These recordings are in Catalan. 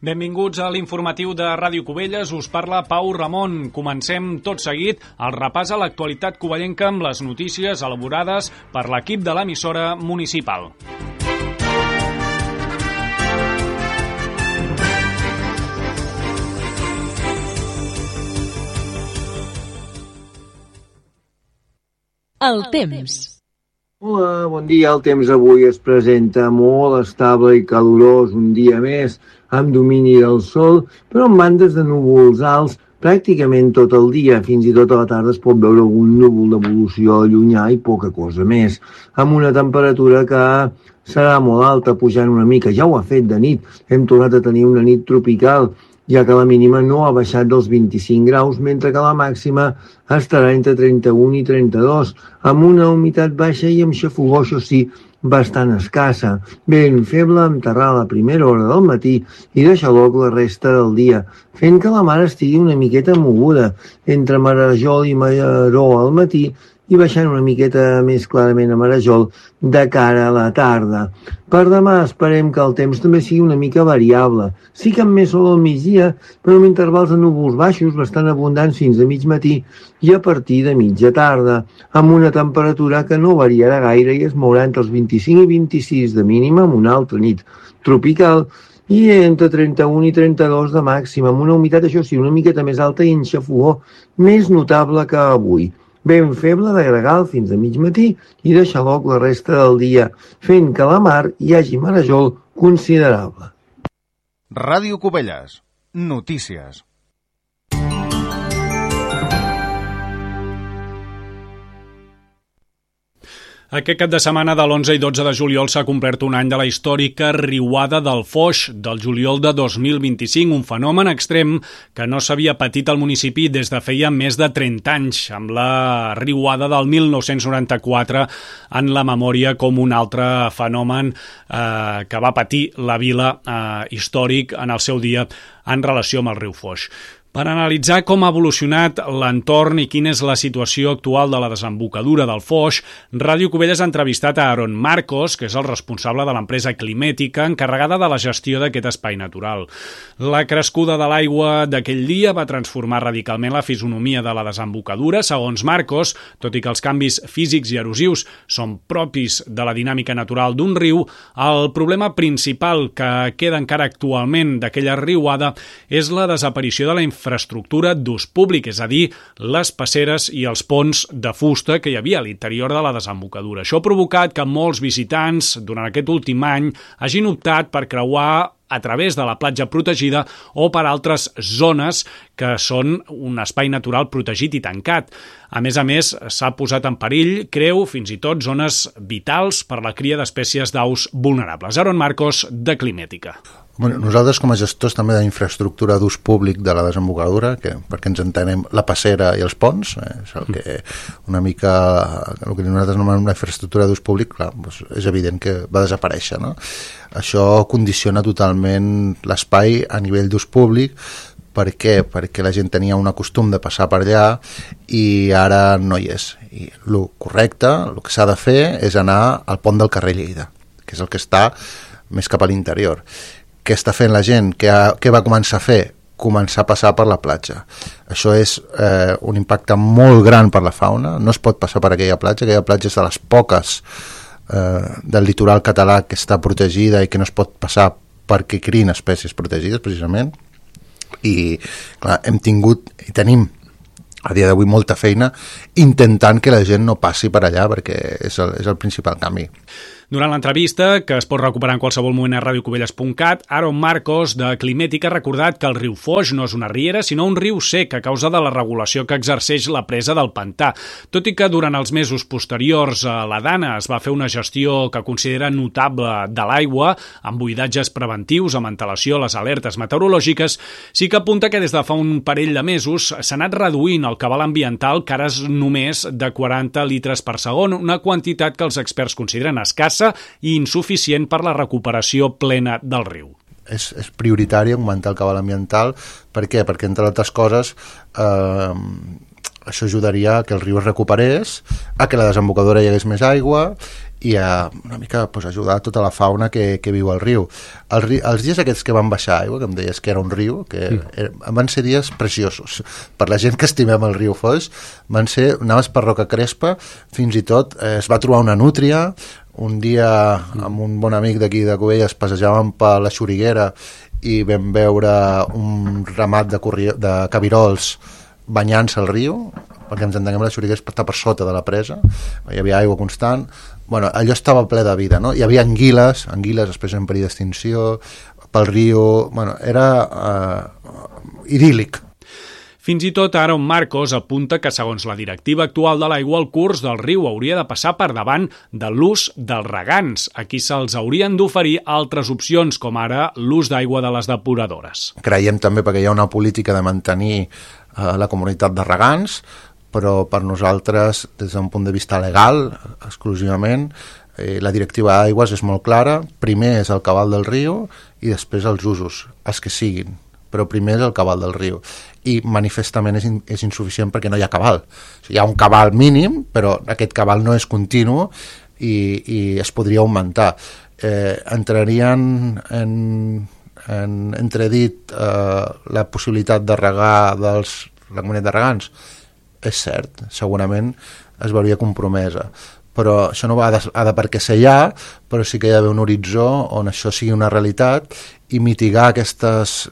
Benvinguts a l'informatiu de Ràdio Cubelles, us parla Pau Ramon. Comencem tot seguit el repàs a l'actualitat covellenca amb les notícies elaborades per l'equip de l'emissora municipal. El temps. Hola, bon dia. El temps avui es presenta molt estable i calorós, un dia més, amb domini del sol, però amb bandes de núvols alts pràcticament tot el dia. Fins i tot a la tarda es pot veure algun núvol d'evolució llunyà i poca cosa més, amb una temperatura que serà molt alta, pujant una mica. Ja ho ha fet de nit, hem tornat a tenir una nit tropical, ja que la mínima no ha baixat dels 25 graus, mentre que la màxima estarà entre 31 i 32, amb una humitat baixa i amb xafogor, això sí, bastant escassa. Vent feble amb terral a la primera hora del matí i de xaloc la resta del dia, fent que la mar estigui una miqueta moguda, entre Marajol i Mallaró al matí, i baixant una miqueta més clarament a Marajol de cara a la tarda. Per demà esperem que el temps també sigui una mica variable. Sí que amb més sol al migdia, però amb intervals de núvols baixos bastant abundants fins a mig matí i a partir de mitja tarda, amb una temperatura que no variarà gaire i es mourà entre els 25 i 26 de mínima, amb una altra nit tropical, i entre 31 i 32 de màxima, amb una humitat, això sí, una miqueta més alta i en xafogor més notable que avui. Vent feble de gregal fins a mig matí i de xaloc la resta del dia, fent que a la mar hi hagi marejol considerable. Ràdio Cubelles. Notícies. Aquest cap de setmana de l'11 i 12 de juliol s'ha complert un any de la històrica riuada del Foix del juliol de 2025, un fenomen extrem que no s'havia patit al municipi des de feia més de 30 anys, amb la riuada del 1994 en la memòria com un altre fenomen que va patir la vila històric en el seu dia en relació amb el riu Foix. Per analitzar com ha evolucionat l'entorn i quina és la situació actual de la desembocadura del Foix, Ràdio Cubelles ha entrevistat a Aaron Marcos, que és el responsable de l'empresa Climètica encarregada de la gestió d'aquest espai natural. La crescuda de l'aigua d'aquell dia va transformar radicalment la fisonomia de la desembocadura. Segons Marcos, tot i que els canvis físics i erosius són propis de la dinàmica natural d'un riu, el problema principal que queda encara actualment d'aquella riuada és la desaparició de la infraestructura d'ús públic, és a dir, les passeres i els ponts de fusta que hi havia a l'interior de la desembocadura. Això ha provocat que molts visitants, durant aquest últim any, hagin optat per creuar a través de la platja protegida o per altres zones que són un espai natural protegit i tancat. A més, s'ha posat en perill, creu, fins i tot zones vitals per la cria d'espècies d'aus vulnerables. Aaron Marcos, de Climètica. Bueno, nosaltres com a gestors també d'infraestructura d'ús públic de la desembocadura, perquè ens entenem la passera i els ponts, és el que una mica el que nosaltres anomenem la infraestructura d'ús públic, clar, doncs és evident que va desaparèixer, no? Això condiciona totalment l'espai a nivell d'ús públic. Per què? Perquè la gent tenia un costum de passar per allà i ara no hi és. I el correcte, el que s'ha de fer és anar al pont del carrer Lleida, que és el que està més cap a l'interior. Què està fent la gent? Què va començar a fer? Començar a passar per la platja. Això és un impacte molt gran per la fauna. No es pot passar per aquella platja és de les poques del litoral català que està protegida i que no es pot passar perquè crien espècies protegides, precisament. I clar, hem tingut i tenim a dia d'avui molta feina intentant que la gent no passi per allà, perquè és el principal canvi. Durant l'entrevista, que es pot recuperar en qualsevol moment a radiocubelles.cat, Aaron Marcos, de Climètica, ha recordat que el riu Foix no és una riera, sinó un riu sec a causa de la regulació que exerceix la presa del pantà. Tot i que durant els mesos posteriors a la Dana es va fer una gestió que considera notable de l'aigua, amb buidatges preventius, amb antelació a les alertes meteorològiques, sí que apunta que des de fa un parell de mesos s'ha anat reduint el cabal ambiental, que ara és només de 40 litres per segon, una quantitat que els experts consideren escassa i insuficient per la recuperació plena del riu. És prioritari augmentar el cabal ambiental. Per què? Perquè, entre altres coses, això ajudaria a que el riu es recuperés, a que la desembocadura hi hagués més aigua i a una mica ajudar tota la fauna que viu al riu. Els dies aquests que van baixar aigua, que em deies que era un riu, van ser dies preciosos. Per la gent que estimem el riu Foix, anaves per Roca Crespa, fins i tot es va trobar una nútria. Un dia amb un bon amic d'aquí de Cubelles passejàvem per la Xuriguera i vam veure un ramat de cabirols banyant-se al riu, perquè ens entenguem, la Xuriguera està per sota de la presa, hi havia aigua constant. Bueno, allò estava ple de vida, no? Hi havia anguiles després en perill d'extinció, pel riu. Bueno, era idíl·lic. Fins i tot Aaron Marcos apunta que, segons la directiva actual de l'aigua, el curs del riu hauria de passar per davant de l'ús dels regants. Aquí se'ls haurien d'oferir altres opcions, com ara l'ús d'aigua de les depuradores. Creiem també perquè hi ha una política de mantenir la comunitat de regants, però per nosaltres, des d'un punt de vista legal, exclusivament, la directiva d'aigües és molt clara. Primer és el cabal del riu i després els usos, els que siguin, però primer és el cabal del riu. I manifestament és insuficient perquè no hi ha cabal. O sigui, hi ha un cabal mínim, però aquest cabal no és continu i es podria augmentar. Entrarien en entredit la possibilitat de regar la comunitat de regants. És cert, segurament es veuria compromesa, però això no ha de perquè ser ja, però sí que hi ha d'haver un horitzó on això sigui una realitat i mitigar aquestes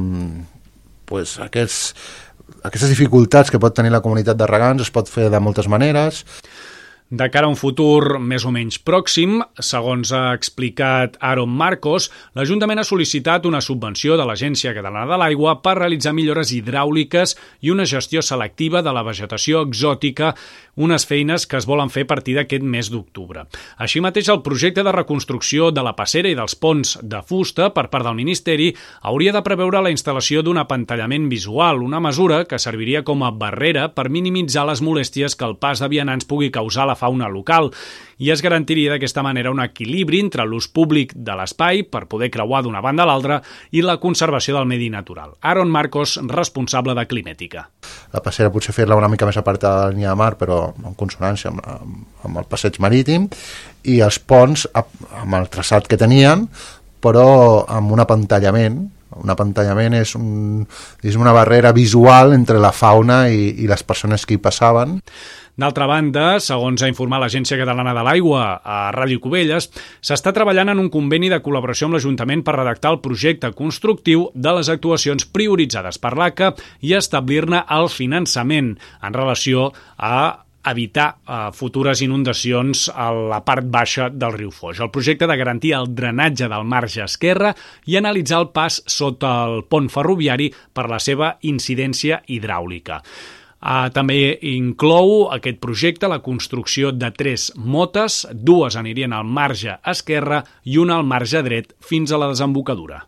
dificultats que pot tenir la comunitat de regants. Es pot fer de moltes maneres. De cara a un futur més o menys pròxim, segons ha explicat Aaron Marcos, l'Ajuntament ha sol·licitat una subvenció de l'Agència Catalana de l'Aigua per realitzar millores hidràuliques i una gestió selectiva de la vegetació exòtica, unes feines que es volen fer a partir d'aquest mes d'octubre. Així mateix, el projecte de reconstrucció de la passera i dels ponts de fusta per part del Ministeri hauria de preveure la instal·lació d'un apantallament visual, una mesura que serviria com a barrera per minimitzar les molèsties que el pas de vianants pugui causar a la fauna local, i es garantiria d'aquesta manera un equilibri entre l'ús públic de l'espai per poder creuar d'una banda a l'altra i la conservació del medi natural. Aaron Marcos, responsable de Climètica. La passera potser fer-la una mica més apartada de la línia de mar, però en consonància amb el passeig marítim, i els ponts amb el traçat que tenien, però amb un apantallament. Un apantallament és una barrera visual entre la fauna i les persones que hi passaven. D'altra banda, segons ha informat l'Agència Catalana de l'Aigua a Ràdio Cubelles, s'està treballant en un conveni de col·laboració amb l'Ajuntament per redactar el projecte constructiu de les actuacions prioritzades per l'ACA i establir-ne el finançament en relació a evitar futures inundacions a la part baixa del riu Foix. El projecte de garantir el drenatge del marge esquerre i analitzar el pas sota el pont ferroviari per la seva incidència hidràulica. També inclou aquest projecte la construcció de 3 motes, 2 anirien al marge esquerre i una al marge dret fins a la desembocadura.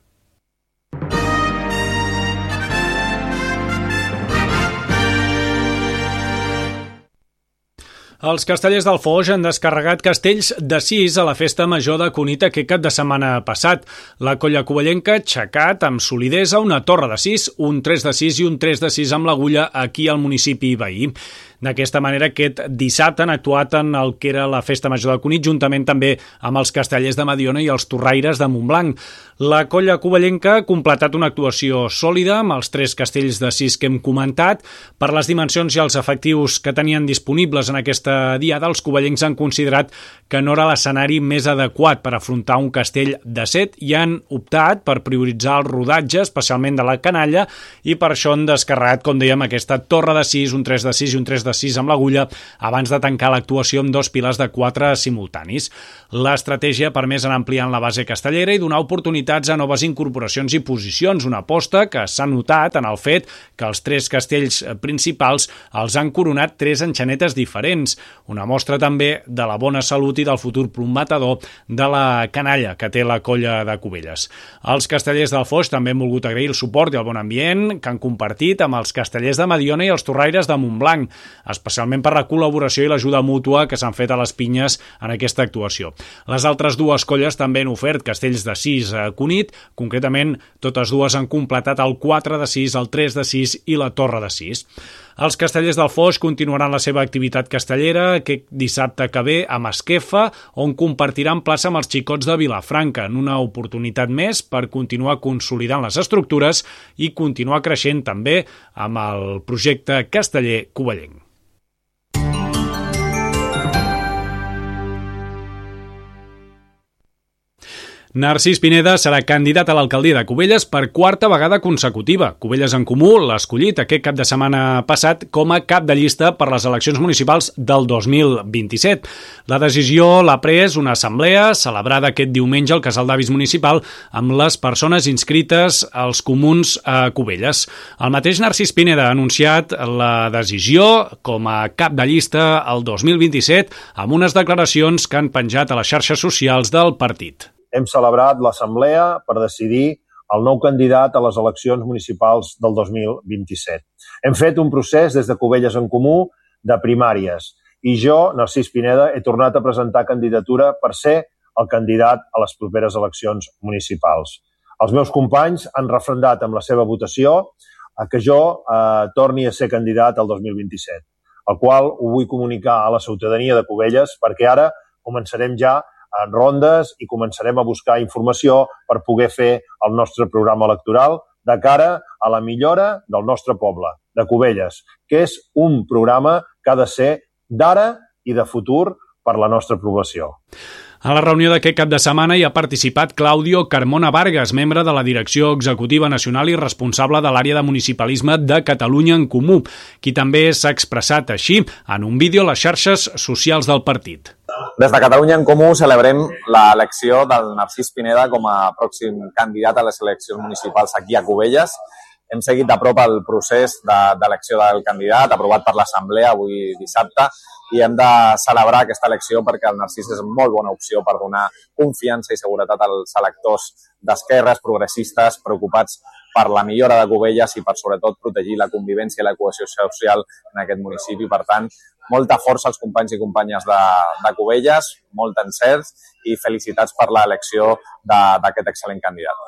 Els castellers del Foix han descarregat castells de 6 a la festa major de Cunit aquest cap de setmana passat. La colla covellenca ha aixecat amb solidesa una torre de 6, un 3 de 6 i un 3 de 6 amb l'agulla aquí al municipi veí. D'aquesta manera, aquest dissabte han actuat en el que era la festa major de Cunit, juntament també amb els castellers de Mediona i els torraires de Montblanc. La colla covellenca ha completat una actuació sòlida amb els 3 castells de 6 que hem comentat. Per les dimensions i els efectius que tenien disponibles en aquesta diada, els covellencs han considerat que no era l'escenari més adequat per afrontar un castell de 7 i han optat per prioritzar el rodatge, especialment de la canalla, i per això han descarregat, com dèiem, aquesta torre de 6, un 3 de 6 i un 3 de 6 amb l'agulla abans de tancar l'actuació amb 2 pilars de 4 simultanis. L'estratègia ha permès anar ampliant la base castellera i donar oportunitats a noves incorporacions i posicions, una aposta que s'ha notat en el fet que els 3 castells principals els han coronat 3 enxanetes diferents, una mostra també de la bona salut i del futur prometedor de la canalla que té la colla de Cubelles. Els castellers del Foix també han volgut agrair el suport i el bon ambient que han compartit amb els castellers de Mediona i els torraires de Montblanc, especialment per la col·laboració i l'ajuda mútua que s'han fet a les pinyes en aquesta actuació. Les altres 2 colles també han ofert castells de 6 a Cunit, concretament totes 2 han completat el 4 de 6, el 3 de 6 i la torre de 6. Els castellers del Foix continuaran la seva activitat castellera aquest dissabte que ve a Masquefa, on compartiran plaça amb els xicots de Vilafranca, en una oportunitat més per continuar consolidant les estructures i continuar creixent també amb el projecte casteller covellenc. Narcís Pineda serà candidat a l'alcaldia de Cubelles per quarta vegada consecutiva. Cubelles en Comú l'ha escollit aquest cap de setmana passat com a cap de llista per les eleccions municipals del 2027. La decisió l'ha pres una assemblea celebrada aquest diumenge al Casal d'Avis Municipal amb les persones inscrites als comuns a Cubelles. El mateix Narcís Pineda ha anunciat la decisió com a cap de llista al 2027 amb unes declaracions que han penjat a les xarxes socials del partit. Hem celebrat l'assemblea per decidir el nou candidat a les eleccions municipals del 2027. Hem fet un procés des de Cubelles en Comú de primàries i jo, Narcís Pineda, he tornat a presentar candidatura per ser el candidat a les properes eleccions municipals. Els meus companys han refrendat amb la seva votació que jo torni a ser candidat al 2027, el qual ho vull comunicar a la ciutadania de Cubelles perquè ara començarem ja en rondes i començarem a buscar informació per poder fer el nostre programa electoral de cara a la millora del nostre poble, de Cubelles, que és un programa que ha de ser d'ara i de futur per la nostra població. A la reunió d'aquest cap de setmana hi ha participat Claudio Carmona Vargas, membre de la Direcció Executiva Nacional i responsable de l'àrea de municipalisme de Catalunya en Comú, qui també s'ha expressat així en un vídeo a les xarxes socials del partit. Des de Catalunya en Comú celebrem l'elecció del Narcís Pineda com a pròxim candidat a les eleccions municipals aquí a Cubelles. Hem seguit de prop el procés d'elecció del candidat, aprovat per l'Assemblea avui dissabte, i hem de celebrar aquesta elecció perquè el Narcís és molt bona opció per donar confiança i seguretat als electors d'esquerres progressistes preocupats per la millora de Cubelles i per, sobretot, protegir la convivència i la cohesió social en aquest municipi. Per tant, molta força als companys i companyes de Cubelles, molt encerts i felicitats per l'elecció d'aquest excel·lent candidat.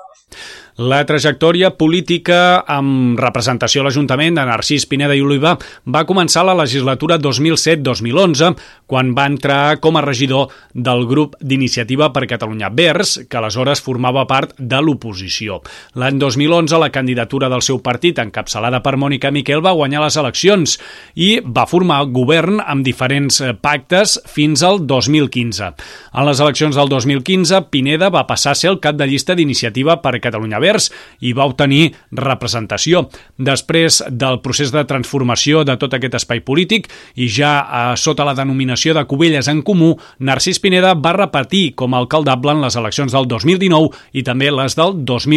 La trajectòria política amb representació a l'Ajuntament de Narcís Pineda i Oliva va començar la legislatura 2007-2011, quan va entrar com a regidor del grup d'Iniciativa per Catalunya Verds, que aleshores formava part de l'oposició. L'any 2011 la candidatura del seu partit, encapçalada per Mònica Miquel, va guanyar les eleccions i va formar govern amb diferents pactes fins al 2015. En les eleccions del 2015, Pineda va passar a ser el cap de llista d'Iniciativa per Catalunya Verds i va obtenir representació. Després del procés de transformació de tot aquest espai polític i ja sota la denominació de Cubelles en Comú, Narcís Pineda va repetir com a alcaldable en les eleccions del 2019 i també les del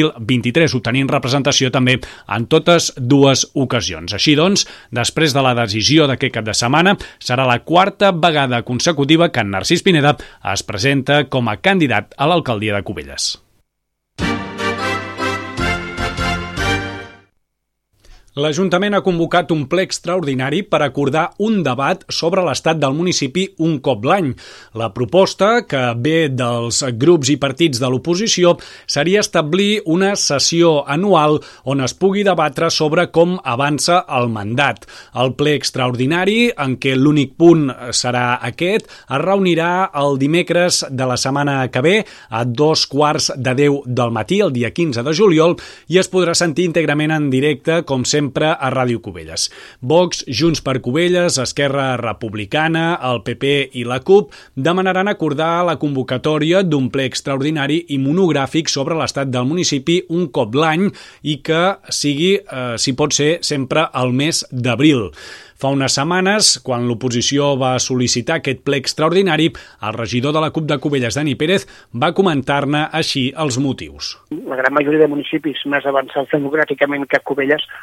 2023, obtenint representació també en totes dues ocasions. Així doncs, després de la decisió d'aquest cap de setmana, serà la quarta vegada consecutiva que en Narcís Pineda es presenta com a candidat a l'alcaldia de Cubelles. L'Ajuntament ha convocat un ple extraordinari per acordar un debat sobre l'estat del municipi un cop l'any. La proposta, que ve dels grups i partits de l'oposició, seria establir una sessió anual on es pugui debatre sobre com avança el mandat. El ple extraordinari, en què l'únic punt serà aquest, es reunirà el dimecres de la setmana que ve a 9:15 del matí, el dia 15 de juliol, i es podrà sentir íntegrament en directe, com sempre, a Ràdio Cubelles. Vox, Junts per Cubelles, Esquerra Republicana, el PP i la CUP demanaran acordar la convocatòria d'un ple extraordinari i monogràfic sobre l'estat del municipi un cop l'any i que sigui, si pot ser, sempre al mes d'abril. Fa unes setmanes, quan l'oposició va sol·licitar aquest ple extraordinari, el regidor de la CUP de Cubelles, Dani Pérez, va comentar-ne així els motius. La gran majoria de municipis més avançats democràticament que Cubelles